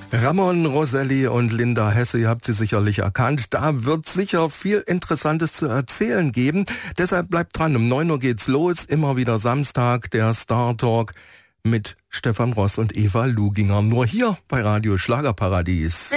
Ramon Roselli und Linda Hesse, ihr habt sie sicherlich erkannt. Da wird sicher viel Interessantes zu erzählen geben. Deshalb bleibt dran, um 9 Uhr geht's los. Immer wieder Samstag, der Star Talk mit Stefan Ross und Eva Luginger. Nur hier bei Radio Schlagerparadies.